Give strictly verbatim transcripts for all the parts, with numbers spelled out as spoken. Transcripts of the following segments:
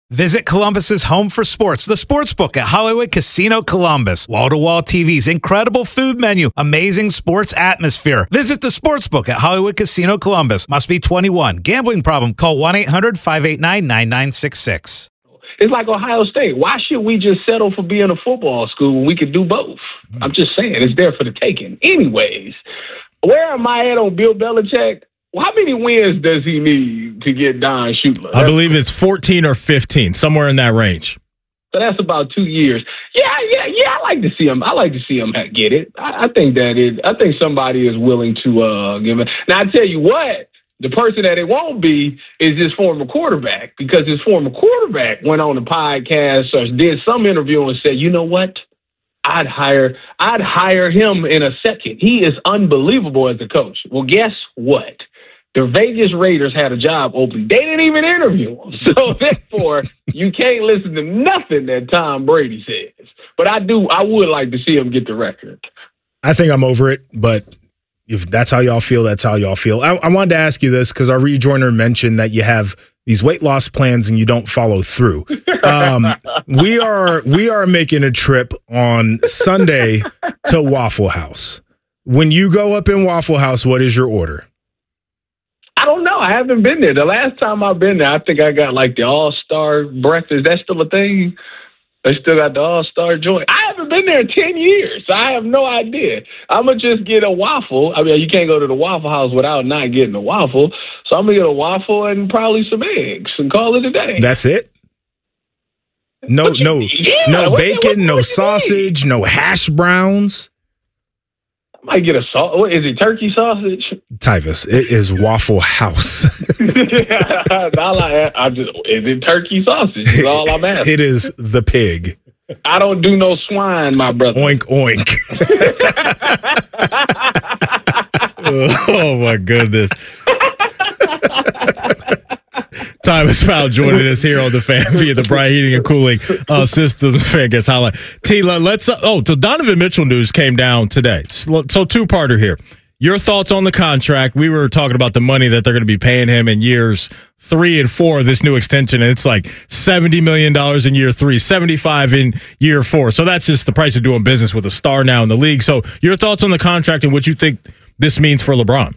Visit Columbus's home for sports, the Sportsbook at Hollywood Casino Columbus. Wall-to-wall T Vs, incredible food menu, amazing sports atmosphere. Visit the Sportsbook at Hollywood Casino Columbus. Must be twenty-one. Gambling problem? Call one eight hundred five eight nine nine nine six six. It's like Ohio State. Why should we just settle for being a football school when we could do both? I'm just saying, it's there for the taking. Anyways, where am I at on Bill Belichick? Well, how many wins does he need to get Don Shula? I believe it's fourteen or fifteen, somewhere in that range. So that's about two years. Yeah, yeah, yeah. I like to see him. I like to see him get it. I, I think that it. I think somebody is willing to uh, give it. Now I tell you what, the person that it won't be is his former quarterback, because his former quarterback went on the podcast or did some interview and said, "You know what? I'd hire. I'd hire him in a second. He is unbelievable as a coach." Well, guess what? The Vegas Raiders had a job open. They didn't even interview him. So, therefore, you can't listen to nothing that Tom Brady says. But I do. I would like to see him get the record. I think I'm over it, but if that's how y'all feel, that's how y'all feel. I, I wanted to ask you this because our rejoiner mentioned that you have these weight loss plans and you don't follow through. Um, we are we are making a trip on Sunday to Waffle House. When you go up in Waffle House, what is your order? I don't know. I haven't been there. The last time I've been there, I think I got like the All-Star breakfast. That's still a thing? They still got the All-Star joint. I haven't been there in ten years. So I have no idea. I'm going to just get a waffle. I mean, you can't go to the Waffle House without not getting a waffle. So I'm going to get a waffle and probably some eggs and call it a day. That's it? No, you, no, yeah, no what, bacon, what, no what sausage, no hash browns. I might get a sauce. What is it, turkey sausage? Tyvis, it is Waffle House. yeah, all I, I just, is it turkey sausage? Is all I'm asking. It is the pig. I don't do no swine, my brother. Oink, oink. Oh, my goodness. Tyvis Powell joining us here on the Fan via the Bryant Heating and Cooling uh, Systems Fan Guest Highlight. T, let's, uh, oh, so Donovan Mitchell news came down today. So, so two-parter here. Your thoughts on the contract? We were talking about the money that they're going to be paying him in years three and four of this new extension, and it's like seventy million dollars in year three, seventy-five in year four. So that's just the price of doing business with a star now in the league. So your thoughts on the contract and what you think this means for LeBron?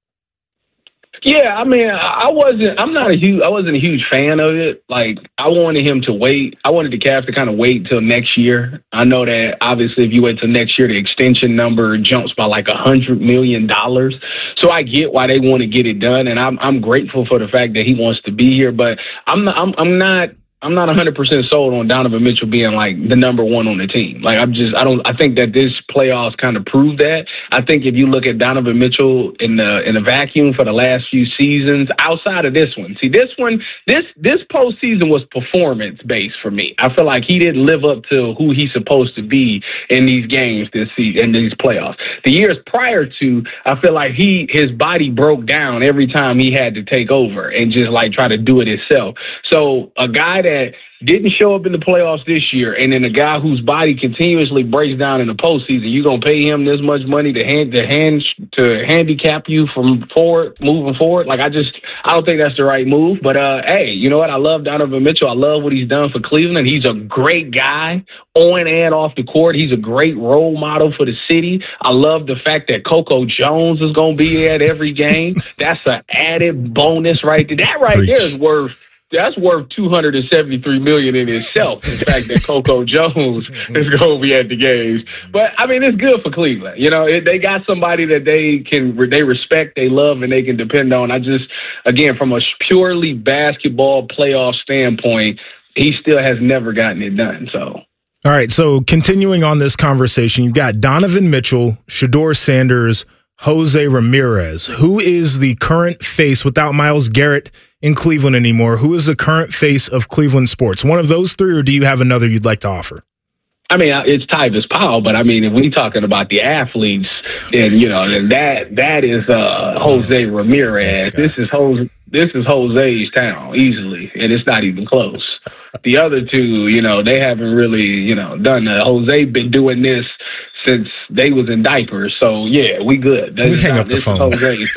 Yeah, I mean, I wasn't. I'm not a huge. I wasn't a huge fan of it. Like, I wanted him to wait. I wanted the Cavs to kind of wait till next year. I know that obviously, if you wait till next year, the extension number jumps by like a hundred million dollars. So I get why they want to get it done, and I'm I'm grateful for the fact that he wants to be here. But I'm not. I'm, I'm not. I'm not one hundred percent sold on Donovan Mitchell being like the number one on the team. Like, I'm just, I don't, I think that this playoffs kind of proved that. I think if you look at Donovan Mitchell in the, in a vacuum for the last few seasons, outside of this one, see this one, this, this postseason was performance based for me. I feel like he didn't live up to who he's supposed to be in these games this season, in these playoffs. The years prior to, I feel like he, his body broke down every time he had to take over and just like try to do it himself. So a guy that that didn't show up in the playoffs this year, and then a guy whose body continuously breaks down in the postseason, you're gonna pay him this much money to hand to hand to handicap you from forward, moving forward. Like, I just, I don't think that's the right move. But uh, hey, you know what? I love Donovan Mitchell. I love what he's done for Cleveland. He's a great guy on and off the court. He's a great role model for the city. I love the fact that Coco Jones is gonna be at every game. That's an added bonus right there. That right Preach. there is worth. That's worth two hundred seventy-three million dollars in itself, the fact that Coco Jones is going to be at the games. But, I mean, it's good for Cleveland. You know, it, they got somebody that they can, they respect, they love, and they can depend on. I just, again, from a purely basketball playoff standpoint, he still has never gotten it done, so. All right, so continuing on this conversation, you've got Donovan Mitchell, Shedeur Sanders, Jose Ramirez. Who is the current face without Myles Garrett in Cleveland anymore? Who is the current face of Cleveland sports? One of those three, or do you have another you'd like to offer? I mean, it's Tyvis Powell, but I mean, if we're talking about the athletes, then, you know, then that that is uh, Jose Ramirez. This is Jose. This is Jose's town easily, and it's not even close. The other two, you know, they haven't really, you know, done that. Jose been doing this since they was in diapers. So, yeah, we good. Can we hang up the phone?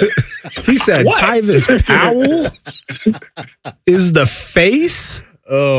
He said Tyvis Powell is the face? Oh.